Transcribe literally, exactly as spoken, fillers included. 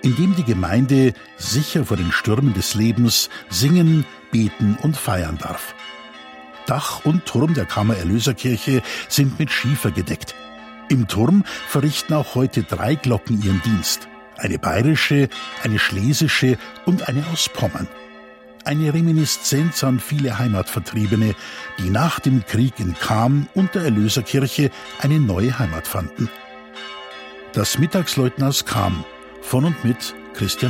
in dem die Gemeinde sicher vor den Stürmen des Lebens singen, beten und feiern darf. Dach und Turm der Kammer-Erlöser-Kirche sind mit Schiefer gedeckt. Im Turm verrichten auch heute drei Glocken ihren Dienst. Eine bayerische, eine schlesische und eine aus Pommern. Eine Reminiszenz an viele Heimatvertriebene, die nach dem Krieg in Cham und der Erlöserkirche eine neue Heimat fanden. Das Mittagsläuten aus Cham, von und mit Christian